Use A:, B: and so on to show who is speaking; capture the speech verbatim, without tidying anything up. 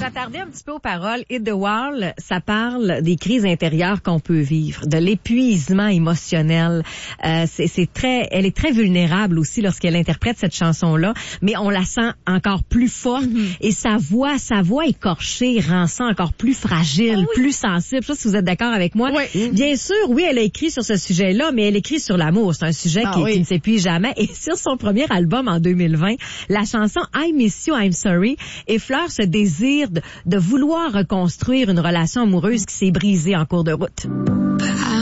A: m'attarder un petit peu aux paroles. Hit the Wall, ça parle des crises intérieures qu'on peut vivre, de l'épuisement émotionnel. Euh, c'est, c'est très, elle est très vulnérable aussi lorsqu'elle interprète cette chanson-là, mais on la sent encore plus forte mm-hmm. et sa voix, sa voix écorchée rend ça encore plus fragile, oh oui. plus sensible. Je sais pas si vous êtes d'accord avec moi. Oui. Bien sûr, oui, elle a écrit sur ce sujet-là, mais elle écrit sur l'amour. C'est un sujet ah, qui, oui. qui ne s'épuise jamais. Et sur son premier album en deux mille vingt, la chanson I Miss You, I'm Sorry effleure ce désir de, de vouloir reconstruire une relation amoureuse qui s'est brisée en cours de route.